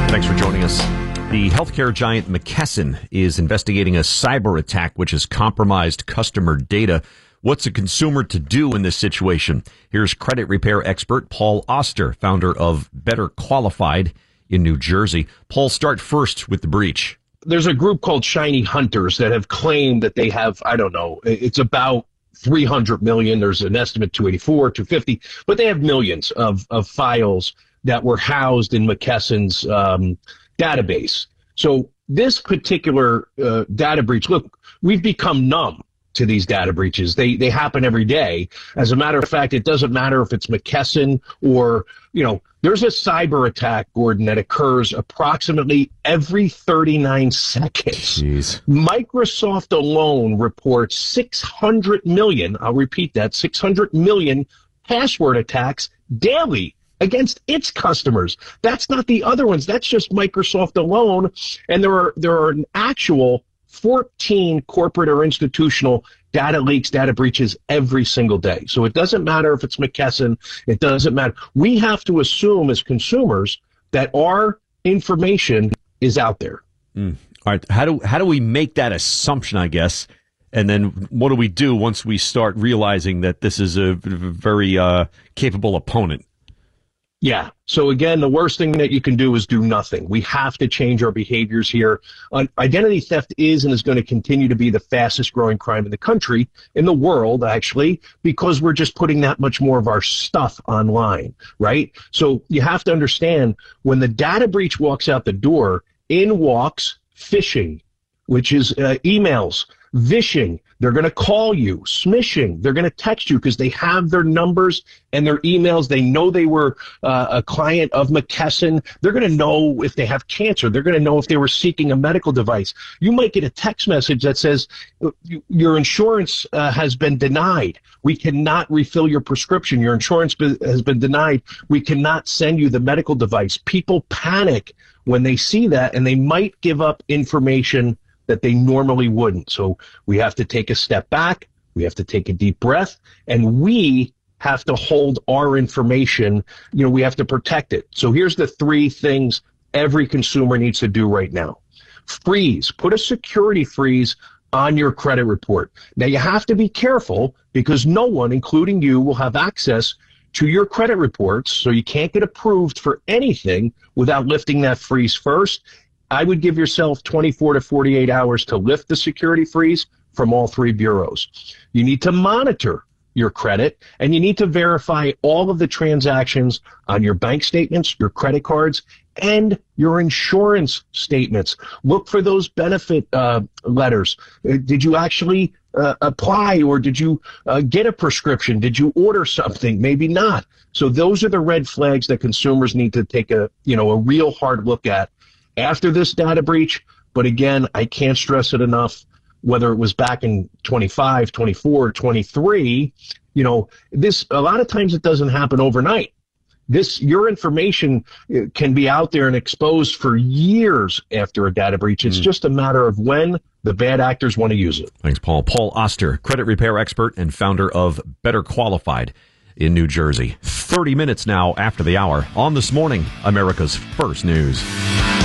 Thanks for joining us. The healthcare giant McKesson is investigating a cyber attack which has compromised customer data. What's a consumer to do in this situation? Here's credit repair expert Paul Oster, founder of Better Qualified in New Jersey. Paul, start first with the breach. There's a group called Shiny Hunters that have claimed that they have, I don't know, it's about 300 million. There's an estimate 284, 250, but they have millions of files that were housed in McKesson's database. So this particular data breach, look, we've become numb to these data breaches. They happen every day. As a matter of fact, it doesn't matter if it's McKesson or, there's a cyber attack, Gordon, that occurs approximately every 39 seconds. Jeez. Microsoft alone reports 600 million, I'll repeat that, 600 million password attacks daily against its customers. That's not the other ones. That's just Microsoft alone. And there are an actual 14 corporate or institutional data leaks, data breaches every single day. So it doesn't matter if it's McKesson. It doesn't matter. We have to assume as consumers that our information is out there. All right. How do we make that assumption, I guess? And then what do we do once we start realizing that this is a very capable opponent? Yeah. So again, the worst thing that you can do is do nothing. We have to change our behaviors here. Identity theft is and is going to continue to be the fastest growing crime in the country, in the world, actually, because we're just putting that much more of our stuff online, right? So you have to understand when the data breach walks out the door, in walks phishing, which is emails, vishing. They're going to call you, smishing. They're going to text you because they have their numbers and their emails. They know they were a client of McKesson. They're going to know if they have cancer. They're going to know if they were seeking a medical device. You might get a text message that says your insurance has been denied. We cannot refill your prescription. Your insurance has been denied. We cannot send you the medical device. People panic when they see that, and they might give up information that they normally wouldn't. So we have to take a step back. We have to take a deep breath, and we have to hold our information. We have to protect it. So here's the three things every consumer needs to do right now. Freeze. Put a security freeze on your credit report. Now you have to be careful because no one, including you, will have access to your credit reports. So you can't get approved for anything without lifting that freeze first. I would give yourself 24 to 48 hours to lift the security freeze from all three bureaus. You need to monitor your credit, and you need to verify all of the transactions on your bank statements, your credit cards, and your insurance statements. Look for those benefit letters. Did you actually apply, or did you get a prescription? Did you order something? Maybe not. So those are the red flags that consumers need to take a real hard look at after this data breach. But again, I can't stress it enough, whether it was back in 25, 24, 23, this, a lot of times it doesn't happen overnight. Your information can be out there and exposed for years after a data breach. It's just a matter of when the bad actors want to use it. Thanks, Paul. Paul Oster, credit repair expert and founder of Better Qualified in New Jersey. 30 minutes now after the hour on This Morning, America's First News.